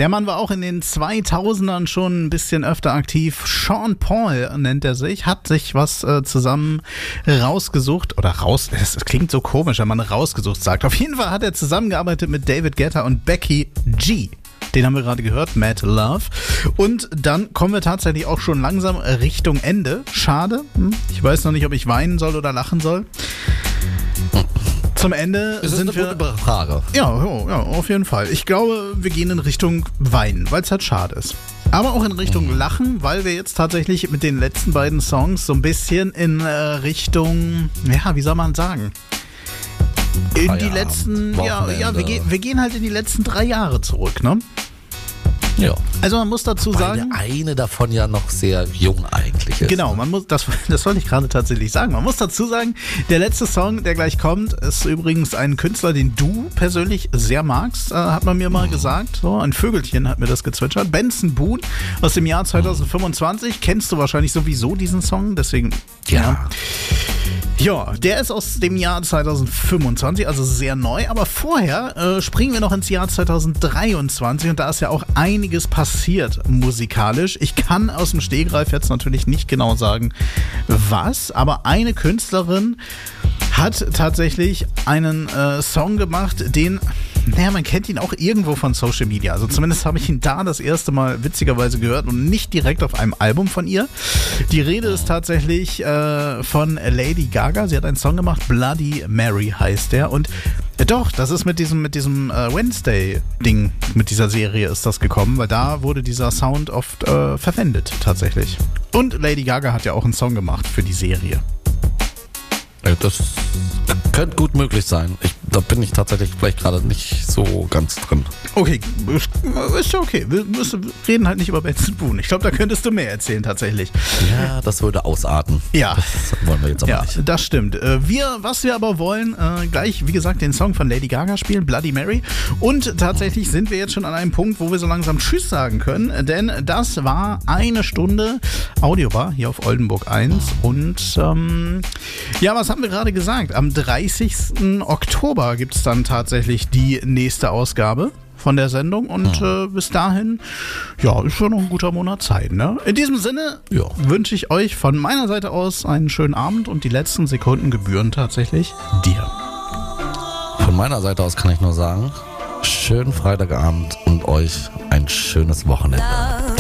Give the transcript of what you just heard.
Der Mann war auch in den 2000ern schon ein bisschen öfter aktiv. Sean Paul nennt er sich, hat sich was zusammen rausgesucht. Es klingt so komisch, wenn man rausgesucht sagt. Auf jeden Fall hat er zusammengearbeitet mit David Guetta und Becky G. Den haben wir gerade gehört, Mad Love. Und dann kommen wir tatsächlich auch schon langsam Richtung Ende. Schade. Ich weiß noch nicht, ob ich weinen soll oder lachen soll. Zum Ende sind wir... eine gute Frage. Ja, auf jeden Fall. Ich glaube, wir gehen in Richtung Weinen, weil es halt schade ist. Aber auch in Richtung Lachen, weil wir jetzt tatsächlich mit den letzten beiden Songs so ein bisschen in Richtung, ja, wie soll man sagen? In die letzten, wir gehen halt in die letzten 3 Jahre zurück, ne? Ja. Also man muss dazu sagen... Weil der eine davon ja noch sehr jung eigentlich ist. Genau, das wollte ich gerade tatsächlich sagen. Man muss dazu sagen, der letzte Song, der gleich kommt, ist übrigens ein Künstler, den du persönlich sehr magst, hat man mir mal gesagt. So, ein Vögelchen hat mir das gezwitschert. Benson Boone aus dem Jahr 2025. Kennst du wahrscheinlich sowieso diesen Song, deswegen... Ja, der ist aus dem Jahr 2025, also sehr neu. Aber vorher springen wir noch ins Jahr 2023 und da ist ja auch einiges passiert musikalisch. Ich kann aus dem Stegreif jetzt natürlich nicht genau sagen, was, aber eine Künstlerin hat tatsächlich einen Song gemacht, man kennt ihn auch irgendwo von Social Media. Also zumindest habe ich ihn da das erste Mal witzigerweise gehört und nicht direkt auf einem Album von ihr. Die Rede ist tatsächlich von Lady Gaga. Sie hat einen Song gemacht, Bloody Mary heißt der. Und doch, das ist mit diesem Wednesday-Ding, mit dieser Serie ist das gekommen, weil da wurde dieser Sound oft verwendet tatsächlich. Und Lady Gaga hat ja auch einen Song gemacht für die Serie. Ja, das könnte gut möglich sein. Da bin ich tatsächlich vielleicht gerade nicht so ganz drin. Okay, ist ja okay. Wir reden halt nicht über Benson Boone. Ich glaube, da könntest du mehr erzählen tatsächlich. Ja, das würde ausarten. Ja. Das wollen wir jetzt aber nicht. Ja, das stimmt. Was wir aber wollen, gleich, wie gesagt, den Song von Lady Gaga spielen, Bloody Mary. Und tatsächlich sind wir jetzt schon an einem Punkt, wo wir so langsam Tschüss sagen können. Denn das war 1 Stunde Audiobar hier auf Oldenburg 1. Und was haben wir gerade gesagt? Am 30. Oktober gibt es dann tatsächlich die nächste Ausgabe von der Sendung und bis dahin, ist schon noch ein guter Monat Zeit, ne? In diesem Sinne wünsche ich euch von meiner Seite aus einen schönen Abend und die letzten Sekunden gebühren tatsächlich dir. Von meiner Seite aus kann ich nur sagen, schönen Freitagabend und euch ein schönes Wochenende.